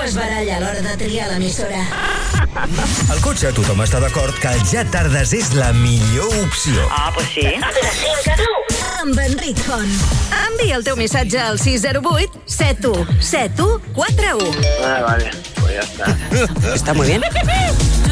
es baralla a l'hora de triar l'emissora. Al cotxe tothom està d'acord que el Ja Tardes és la millor opció. Pues sí. De 5 a 9. Amb Enric Font. Envia el teu missatge al 608 717141. Vale, pues ya está. Está muy bien.